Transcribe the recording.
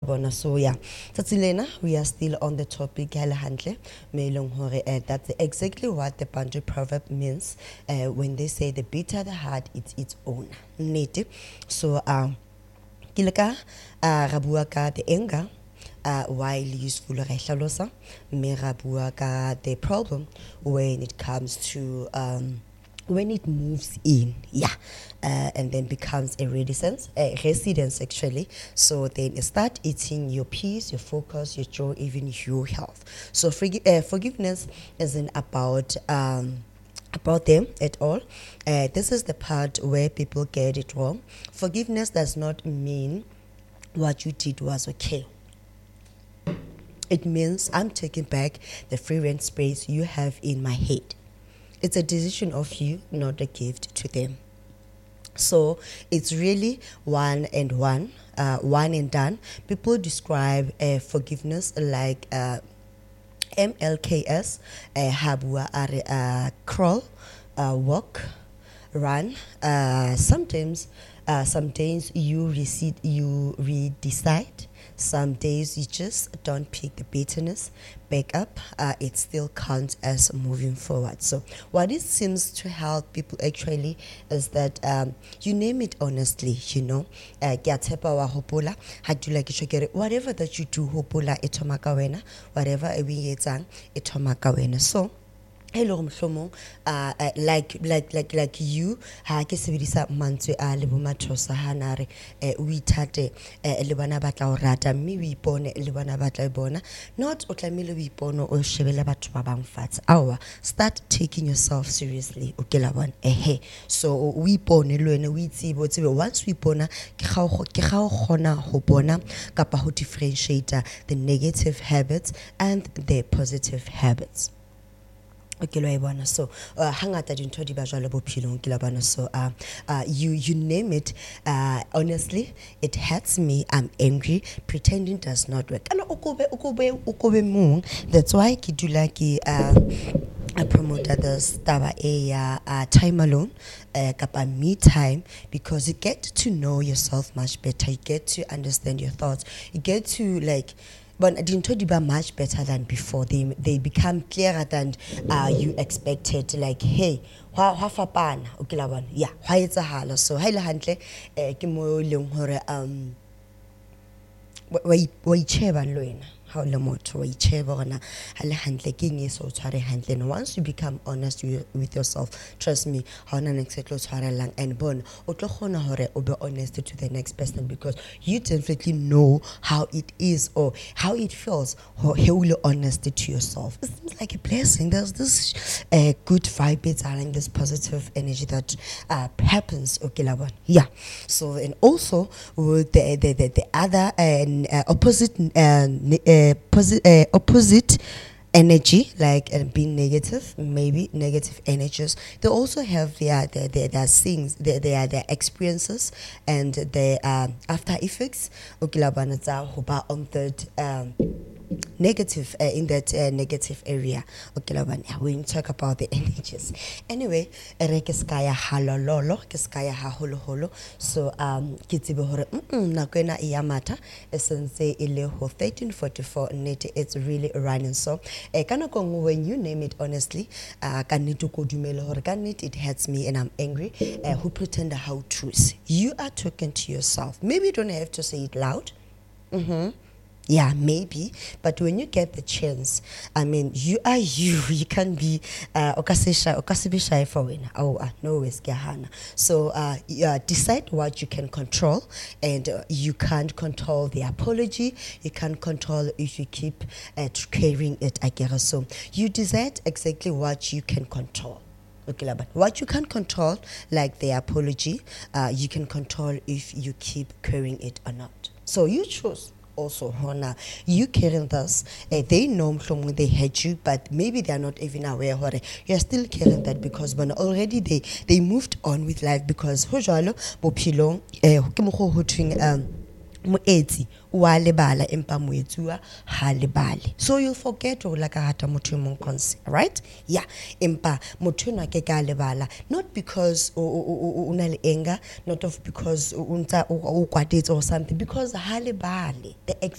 bona. So yeah, Tatsilena, we are still on the topic handle. That's exactly what the Bantu proverb means when they say the bitter the heart, it's its own native. So kilaka rabua ka the anger while useful re hlalosa me rabua ka the problem when it comes to when it moves in, and then becomes a residence actually. So then start eating your peace, your focus, your joy, even your health. So forgiveness isn't about them at all. This is the part where people get it wrong. Forgiveness does not mean what you did was okay. It means I'm taking back the free rent space you have in my head. It's a decision of you, not a gift to them. So it's really one and done. People describe forgiveness like MLKS, habua crawl, walk, run. Sometimes some days you redecide. Some days you just don't pick the bitterness back up. It still counts as moving forward. So what it seems to help people actually is that you name it honestly, whatever that you do, hopola etomaka wena, whatever we etomaka wena. So hello mhlomo like you ha ke sebedisa mantswe a le bomathosa hanare o ithate le bana batla o rata mme o ipone le bana batla bona, not o tlamile o ipone o shebela batho ba bang fatshe. Start taking yourself seriously. Okay la bona so o ipone le wena o itsebe o tsebe once o ipona ke ga o gona ho bona kapa ho differentiate the negative habits and the positive habits. Okay, so hangata dintho di ba jwale bophelong ke la bana. So you name it. Honestly, it hurts me, I'm angry, pretending does not work. Okobe mong. That's why ke dula ke I promoted this taba time alone, kapa me time, because you get to know yourself much better. You get to understand your thoughts. You get to but dintho di ba much better than before. They become clearer than you expected. Like, hey, hwa fapana, okay la bona, yeah, hwa etsahala. So ha ile hantle ke mo leng hore wa itsheba le wena ha o le motho wa itsheba gona ha le hantle ke eng so tshware hantle. And once you become honest with yourself, trust me, ha ona next tlo tshwarelang and bon o tlo khona hore o be honest to the next person, because you definitely know how it is or how it feels he will honest to yourself. It seems like a blessing. There's this good vibe, it's like this positive energy that happens. Okay la bona, yeah. So and also with the other opposite energy, like being negative, maybe negative energies, they also have their things, their experiences and their after effects. Okay, on that negative in that negative area. Okay, when you talk about the energies. Anyway, skaya halololo, skaya haholo. So kitsibe hore nakwena iyamata esense ile ho 1344 net, it's really running. So kanako when you name it honestly, can need to go dumela hore can it hurts me and I'm angry. Who pretend how truth. You are talking to yourself. Maybe you don't have to say it loud. Yeah, maybe. But when you get the chance, I mean, you are you. You can be okasibisha for win. No is gahana. So decide what you can control, and you can't control the apology. You can't control if you keep carrying it. I guess so. You decide exactly what you can control. Okay, but what you can control, like the apology, you can control if you keep carrying it or not. So you choose. Also, Hona, you carrying this, they know they hate you, but maybe they are not even aware you're still carrying that, because when already they moved on with life, because hojalo bopilong moetsi wa lebala empa moetsuwa ha lebale, so you forget o la ka hata motho mong right, yeah, empa motho na ke ka lebala, not because o na le anger, not of because o ntsa o kwatetse or something, because ha lebale the